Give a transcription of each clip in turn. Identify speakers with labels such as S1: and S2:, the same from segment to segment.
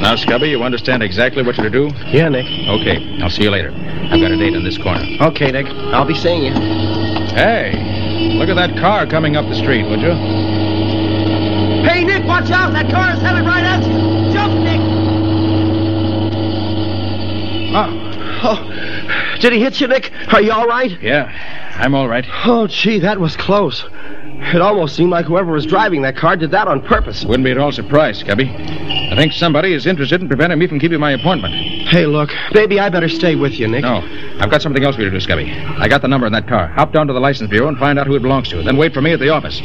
S1: Now, Scubby, you understand exactly what you're to do?
S2: Yeah, Nick.
S1: Okay, I'll see you later. I've got a date in this corner.
S2: Okay, Nick. I'll be seeing you.
S1: Hey, look at that car coming up the street, would you?
S2: Hey, Nick, watch out. That car is headed right at you. Jump, Nick. Oh, did he hit you, Nick? Are you all right?
S1: Yeah, I'm all right.
S2: Oh, gee, that was close. It almost seemed like whoever was driving that car did that on purpose.
S1: Wouldn't be at all surprised, Scubby. I think somebody is interested in preventing me from keeping my appointment.
S2: Hey, look, maybe I better stay with you, Nick.
S1: No, I've got something else for you to do, Scubby. I got the number in that car. Hop down to the license bureau and find out who it belongs to. Then wait for me at the office.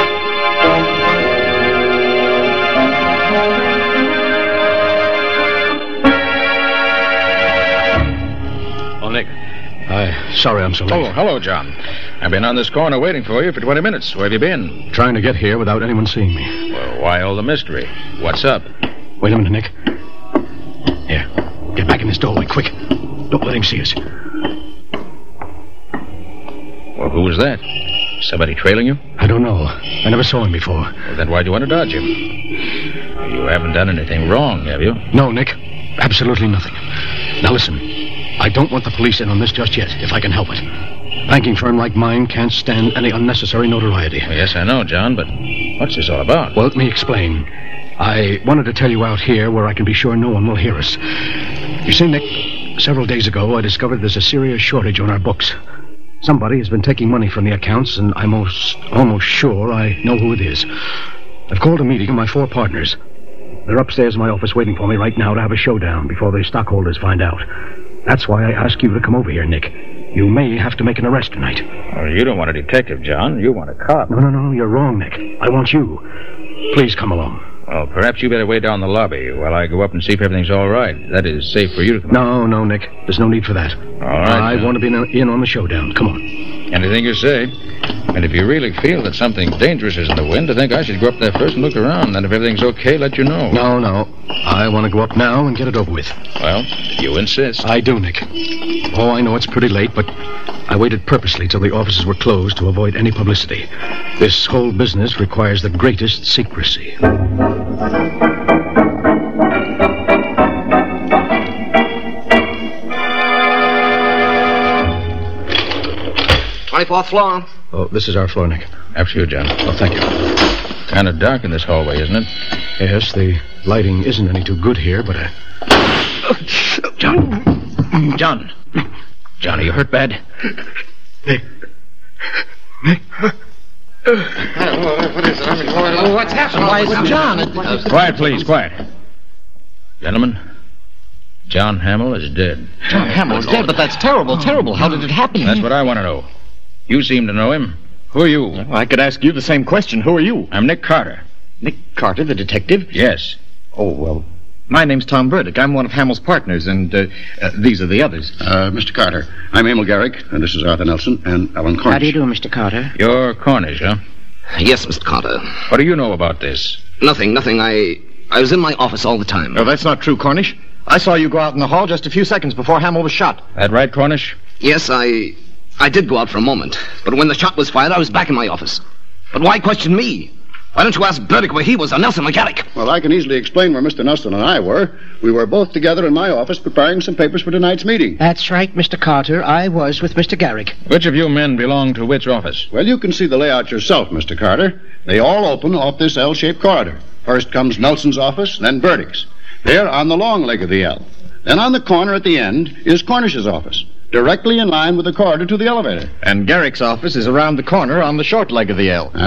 S3: Nick. Sorry I'm so late.
S1: Oh, hello, John. I've been on this corner waiting for you for 20 minutes. Where have you been?
S3: Trying to get here without anyone seeing me.
S1: Well, why all the mystery? What's up?
S3: Wait a minute, Nick. Here, get back in this doorway, quick. Don't let him see us.
S1: Well, who was that? Somebody trailing you?
S3: I don't know. I never saw him before.
S1: Well, then why'd you want to dodge him? You haven't done anything wrong, have you?
S3: No, Nick. Absolutely nothing. Now listen. I don't want the police in on this just yet, if I can help it. A banking firm like mine can't stand any unnecessary notoriety.
S1: Well, yes, I know, John, but what's this all about?
S3: Well, let me explain. I wanted to tell you out here where I can be sure no one will hear us. You see, Nick, several days ago I discovered there's a serious shortage on our books. Somebody has been taking money from the accounts, and I'm almost sure I know who it is. I've called a meeting of my 4 partners. They're upstairs in my office waiting for me right now to have a showdown before the stockholders find out. That's why I ask you to come over here, Nick. You may have to make an arrest tonight.
S1: Well, you don't want a detective, John. You want a cop.
S3: No, you're wrong, Nick. I want you. Please come along.
S1: Well, perhaps you better wait down the lobby while I go up and see if everything's all right. That is safe for you to come.
S3: No, Nick. There's no need for that.
S1: All right.
S3: I want to be in on the showdown. Come on.
S1: Anything you say. And if you really feel that something dangerous is in the wind, I think I should go up there first and look around. And if everything's okay, let you know.
S3: No. I want to go up now and get it over with.
S1: Well, if you insist.
S3: I do, Nick. Oh, I know it's pretty late, but I waited purposely till the offices were closed to avoid any publicity. This whole business requires the greatest secrecy.
S2: 24th floor.
S3: Oh, this is our floor, Nick.
S1: After you, John.
S3: Oh, thank you.
S1: Kind of dark in this hallway, isn't it?
S3: Yes, the lighting isn't any too good here, but
S1: John, are you hurt bad?
S3: Nick.
S2: What is it? What's happened? Why is it John?
S1: Quiet, please, quiet. Gentlemen, John Hamill is dead.
S2: John Hamill is dead, but that's terrible. How did it happen?
S1: That's what I want to know. You seem to know him. Who are you?
S4: Well, I could ask you the same question. Who are you?
S1: I'm Nick Carter.
S4: Nick Carter, the detective?
S1: Yes.
S4: Oh, well, my name's Tom Burdick. I'm one of Hamill's partners, and these are the others.
S5: Mr. Carter, I'm Emil Garrick, and this is Arthur Nelson and Alan Cornish.
S6: How do you do, Mr. Carter?
S1: You're Cornish, huh?
S7: Yes, Mr. Carter.
S1: What do you know about this?
S7: Nothing. I was in my office all the time.
S4: No, that's not true, Cornish. I saw you go out in the hall just a few seconds before Hamill was shot.
S1: That right, Cornish?
S7: Yes, I did go out for a moment. But when the shot was fired, I was back in my office. But why question me? Why don't you ask Burdick where he was, or Nelson or Garrick?
S5: Well, I can easily explain where Mr. Nelson and I were. We were both together in my office preparing some papers for tonight's meeting.
S6: That's right, Mr. Carter. I was with Mr. Garrick.
S1: Which of you men belong to which office?
S5: Well, you can see the layout yourself, Mr. Carter. They all open off this L-shaped corridor. First comes Nelson's office, then Burdick's. They're on the long leg of the L. Then on the corner at the end is Cornish's office, directly in line with the corridor to the elevator.
S4: And Garrick's office is around the corner on the short leg of the L.